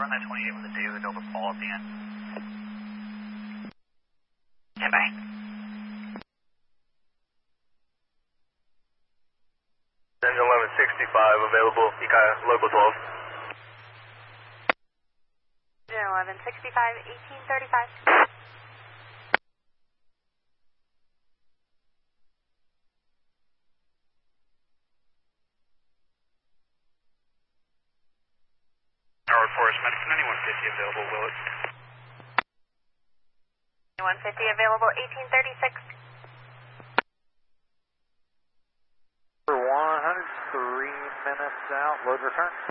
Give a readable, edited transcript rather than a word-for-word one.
run that 28 with a daily double fall at the end. Okay, bye. Engine 1165 available, Ekai, local 12. Engine 1165, 1835. Howard Forest Medicine, anyone 50 available, Willett. 150 available, 1836. For 100, 3 minutes out, load return.